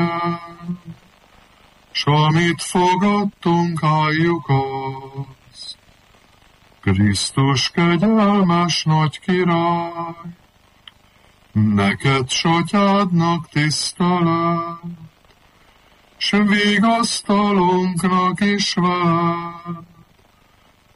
el, s amit fogadtunk, halljuk azt. Krisztus kegyelmes nagy király, neked satyádnak tisztelet, s vigasztalunknak is veled,